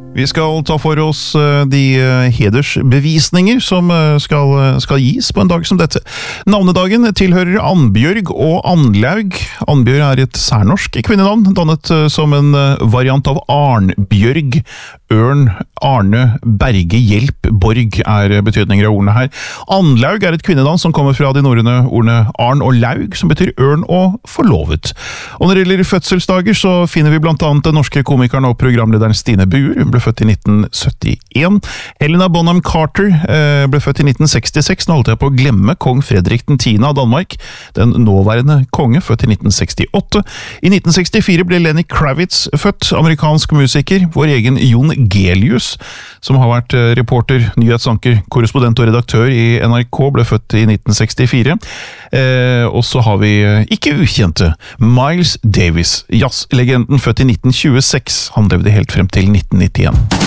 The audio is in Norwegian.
Vi skal ta for oss de hedersbevisninger som skal gis på en dag som dette. Navnedagen tilhører Annbjørg og Annlaug. Annbjørg er et særnorsk kvinnenavn, dannet som en variant av Arnbjørg. Ørn, Arne, Berge, Hjelp, Borg er betydninger av ordene her. Annlaug er et kvinnenavn som kommer fra de norrøne ordene Arn og Laug, som betyr ørn og forlovet. Og når det gjelder fødselsdager, så finner vi blant annet den norske komikeren og programlederen Stine Buer. Hun ble født i 1971. Helena Bonham Carter ble født i 1966. Nå holdt jeg på å glemme kong Fredrik 10. av Danmark, den nåværende konge, født i 1968. I 1964 ble Lenny Kravitz født, amerikansk musiker. Vår egen Jon Gelius, som har vært reporter, nyhetsanker, korrespondent og redaktør i NRK, ble født i 1964. Og så har vi ikke ukjente Miles Davis, jazzlegenden, født i 1926. Han levde helt frem til 1991.